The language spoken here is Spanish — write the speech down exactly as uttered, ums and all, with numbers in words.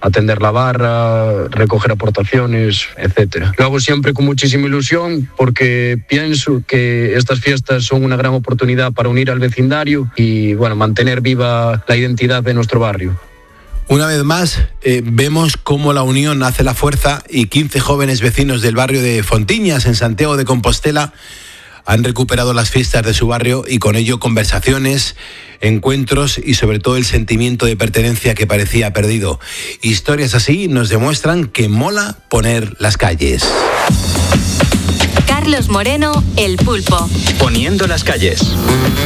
atender la barra, recoger aportaciones, etcétera. Lo hago siempre con muchísima ilusión porque pienso que estas fiestas son una gran oportunidad para unir al vecindario y, bueno, mantener viva la identidad de nuestro barrio. Una vez más, eh, vemos cómo la unión hace la fuerza y quince jóvenes vecinos del barrio de Fontiñas, en Santiago de Compostela, han recuperado las fiestas de su barrio y con ello conversaciones, encuentros y sobre todo el sentimiento de pertenencia que parecía perdido. Historias así nos demuestran que mola poner las calles. Carlos Moreno, El Pulpo. Poniendo las calles.